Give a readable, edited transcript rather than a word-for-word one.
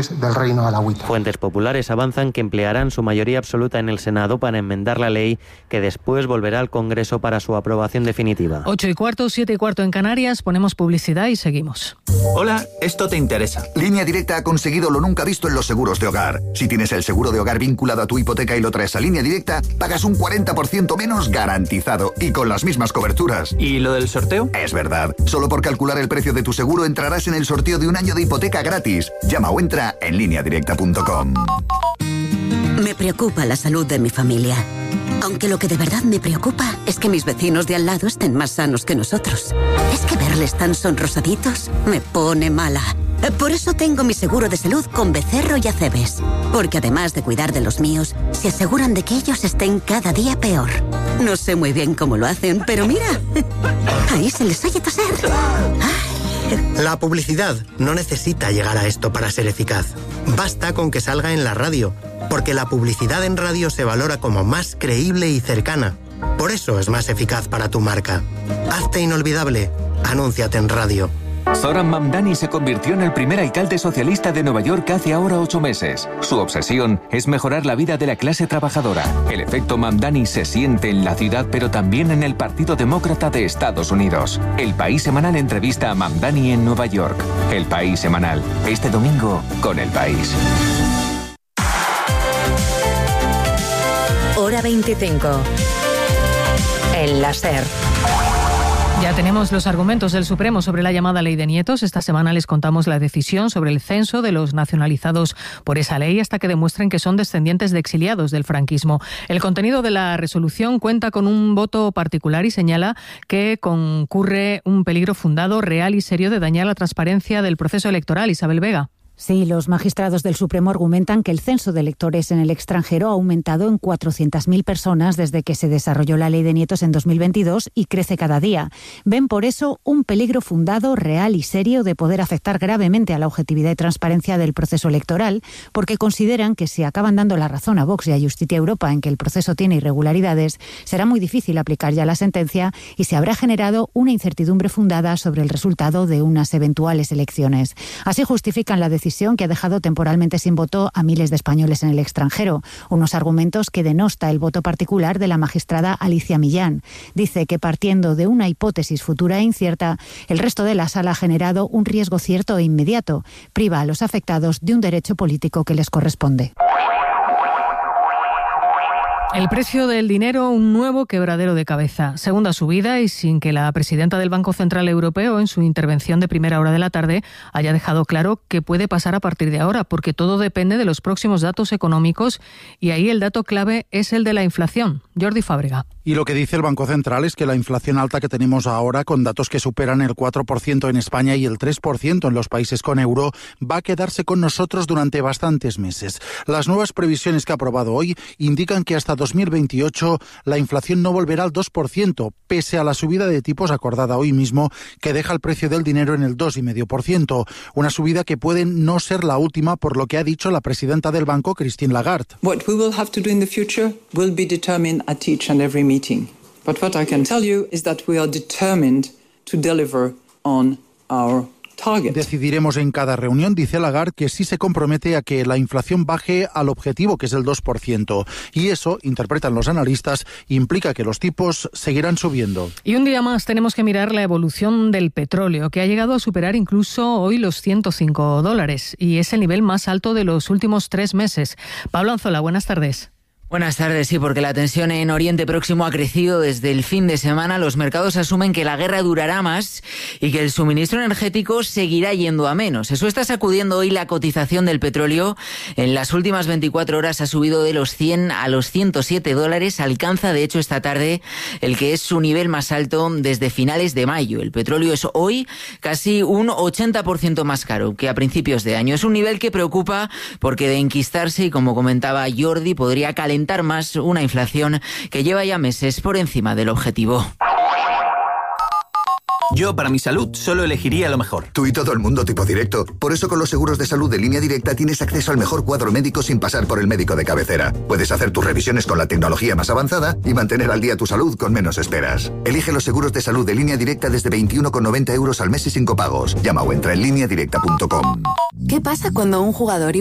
del reino alauita. Fuentes populares avanzan que emplearán su mayoría absoluta en el Senado para enmendar la ley que después volverá al Congreso para su aprobación definitiva. 8:15, 7:15 en Canarias, ponemos publicidad y seguimos. Hola, esto te interesa. Línea Directa ha conseguido lo nunca visto en los seguros de hogar. Si tienes el seguro de hogar vinculado a tu hipoteca y lo traes a Línea Directa, pagas un 40% menos garantizado y con las mismas coberturas. ¿Y lo del sorteo? Es verdad. Solo por calcular el precio de tu seguro entrarás en el sorteo de un año de hipoteca gratis. Llama o entra en lineadirecta.com. Me preocupa la salud de mi familia. Aunque lo que de verdad me preocupa es que mis vecinos de al lado estén más sanos que nosotros. Es que verles tan sonrosaditos me pone mala. Por eso tengo mi seguro de salud con Becerro y Acebes. Porque además de cuidar de los míos, se aseguran de que ellos estén cada día peor. No sé muy bien cómo lo hacen, pero mira, ahí se les oye toser. La publicidad no necesita llegar a esto para ser eficaz. Basta con que salga en la radio, porque la publicidad en radio se valora como más creíble y cercana. Por eso es más eficaz para tu marca. Hazte inolvidable. Anúnciate en radio. Zoran Mamdani se convirtió en el primer alcalde socialista de Nueva York hace ahora 8 meses. Su obsesión es mejorar la vida de la clase trabajadora. El efecto Mamdani se siente en la ciudad, pero también en el Partido Demócrata de Estados Unidos. El País Semanal entrevista a Mamdani en Nueva York. El País Semanal, este domingo con El País. Hora 25. El láser. Ya tenemos los argumentos del Supremo sobre la llamada Ley de Nietos. Esta semana les contamos la decisión sobre el censo de los nacionalizados por esa ley hasta que demuestren que son descendientes de exiliados del franquismo. El contenido de la resolución cuenta con un voto particular y señala que concurre un peligro fundado, real y serio de dañar la transparencia del proceso electoral. Isabel Vega. Sí, los magistrados del Supremo argumentan que el censo de electores en el extranjero ha aumentado en 400.000 personas desde que se desarrolló la Ley de Nietos en 2022 y crece cada día. Ven por eso un peligro fundado, real y serio de poder afectar gravemente a la objetividad y transparencia del proceso electoral, porque consideran que si acaban dando la razón a Vox y a Justicia Europa en que el proceso tiene irregularidades, será muy difícil aplicar ya la sentencia y se habrá generado una incertidumbre fundada sobre el resultado de unas eventuales elecciones. Así justifican la decisión que ha dejado temporalmente sin voto a miles de españoles en el extranjero. Unos argumentos que denosta el voto particular de la magistrada Alicia Millán. Dice que partiendo de una hipótesis futura e incierta, el resto de la sala ha generado un riesgo cierto e inmediato. Priva a los afectados de un derecho político que les corresponde. El precio del dinero, un nuevo quebradero de cabeza. Segunda subida y sin que la presidenta del Banco Central Europeo, en su intervención de primera hora de la tarde, haya dejado claro qué puede pasar a partir de ahora, porque todo depende de los próximos datos económicos y ahí el dato clave es el de la inflación. Jordi Fábrega. Y lo que dice el Banco Central es que la inflación alta que tenemos ahora, con datos que superan el 4% en España y el 3% en los países con euro, va a quedarse con nosotros durante bastantes meses. Las nuevas previsiones que ha aprobado hoy indican que hasta 2028 la inflación no volverá al 2%, pese a la subida de tipos acordada hoy mismo, que deja el precio del dinero en el 2,5%. Una subida que puede no ser la última, por lo que ha dicho la presidenta del banco, Christine Lagarde. What we will have to do in the future will be determined at each and every meeting. But what I can tell you is that we are determined to deliver on our target. Decidiremos en cada reunión, dice Lagarde, que sí se compromete a que la inflación baje al objetivo, que es el 2%. Y eso, interpretan los analistas, implica que los tipos seguirán subiendo. Y un día más tenemos que mirar la evolución del petróleo, que ha llegado a superar incluso hoy los $105. Y es el nivel más alto de los últimos 3 meses. Pablo Anzola, buenas tardes. Buenas tardes, sí, porque la tensión en Oriente Próximo ha crecido desde el fin de semana. Los mercados asumen que la guerra durará más y que el suministro energético seguirá yendo a menos. Eso está sacudiendo hoy la cotización del petróleo. En las últimas 24 horas ha subido de los 100 a los $107. Alcanza, de hecho, esta tarde el que es su nivel más alto desde finales de mayo. El petróleo es hoy casi un 80% más caro que a principios de año. Es un nivel que preocupa porque de enquistarse, y como comentaba Jordi, podría calentar más una inflación que lleva ya meses por encima del objetivo. Yo, para mi salud, solo elegiría lo mejor. Tú y todo el mundo tipo directo. Por eso con los seguros de salud de Línea Directa tienes acceso al mejor cuadro médico sin pasar por el médico de cabecera. Puedes hacer tus revisiones con la tecnología más avanzada y mantener al día tu salud con menos esperas. Elige los seguros de salud de Línea Directa desde 21,90 € al mes y sin copagos. Llama o entra en lineadirecta.com. ¿Qué pasa cuando un jugador